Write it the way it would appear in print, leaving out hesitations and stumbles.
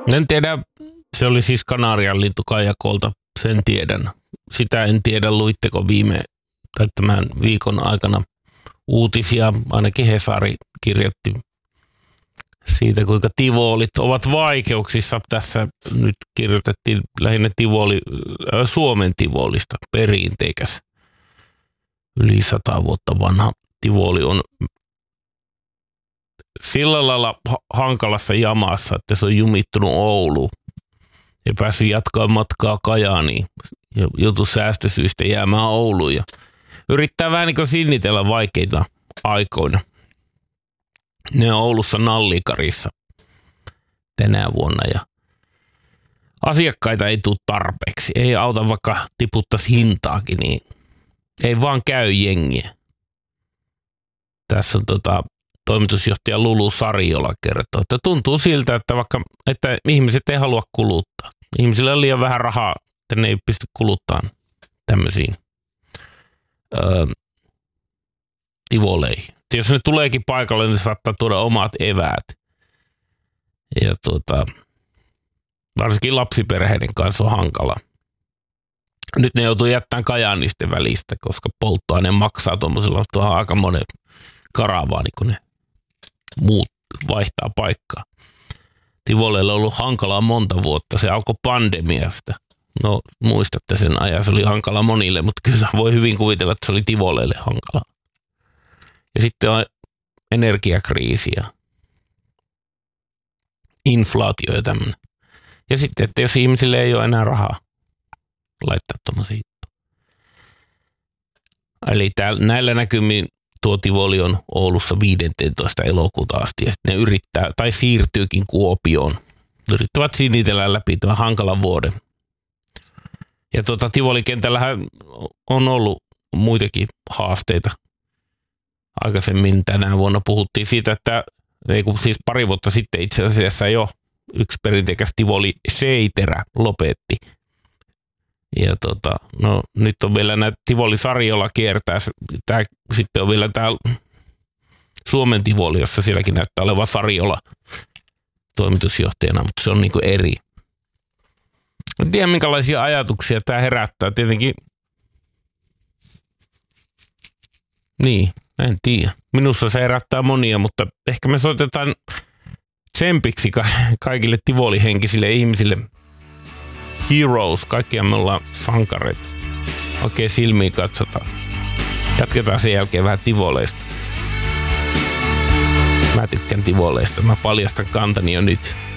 En tiedä, se oli siis Kanarian lintukajakolta, sen tiedän. Sitä en tiedä, luitteko tämän viikon aikana uutisia, ainakin Hesari kirjoitti siitä, kuinka tivoolit ovat vaikeuksissa. Tässä nyt kirjoitettiin lähinnä Suomen tivolista, perinteikäs. Yli 100 vuotta vanha tivoli on sillä lailla hankalassa jamassa, että se on jumittunut Ouluun ja päässyt jatkaa matkaa Kajaaniin. Joutu säästösyistä jäämään Ouluun ja yrittää vähän niin kuin sinnitellä vaikeita aikoina. Ne on Oulussa Nallikarissa tänä vuonna ja asiakkaita ei tule tarpeeksi. Ei auta vaikka tiputtaisi hintaakin, niin ei vaan käy jengiä. Tässä on toimitusjohtaja Lulu Sariola kertoo, että tuntuu siltä, että ihmiset ei halua kuluttaa. Ihmisillä on liian vähän rahaa, että ne ei pysty kuluttamaan tämmöisiin tivoleihin. Jos ne tuleekin paikalle, niin saattaa tuoda omat eväät. Ja varsinkin lapsiperheiden kanssa on hankala. Nyt ne joutuu jättämään Kajaanisten välistä, koska polttoaine maksaa tuommoisella tuohon aika monen karavaani, kun ne muut vaihtaa paikkaa. Tivoleilla on ollut hankalaa monta vuotta. Se alkoi pandemiasta. No muistatte sen ajan, se oli hankala monille, mutta kyllä voi hyvin kuvitella, että se oli tivoleille hankalaa. Ja sitten on energiakriisi ja inflaatio ja tämmöinen. Ja sitten, että jos ihmisille ei ole enää rahaa laittaa tuommoisia. Eli näillä näkymin tuo tivoli on Oulussa 15. elokuuta asti ja sitten ne yrittää, tai siirtyykin Kuopioon. Yrittävät sinnitellä läpi tämän hankalan vuoden. Ja tivolikentällähän on ollut muitakin haasteita. Aikaisemmin tänä vuonna puhuttiin siitä, että siis pari vuotta sitten itse asiassa jo yksi perinteikäs tivoli Seiterä lopetti. Ja nyt on vielä näitä Tivoli Sariola kiertää. Sitten on vielä täällä Suomen tivoli, jossa sielläkin näyttää olevan Sariola toimitusjohtajana, mutta se on niinku eri. En tiedä, minkälaisia ajatuksia tämä herättää. Tietenkin, niin, en tiedä. Minussa se herättää monia, mutta ehkä me soitetaan tsempiksi kaikille tivolihenkisille ihmisille. Heroes, kaikkia me ollaan sankareita. Oikein silmiin katsotaan. Jatketaan sen jälkeen vähän tivoleista. Mä tykkään tivoleista. Mä paljastan kantani jo nyt.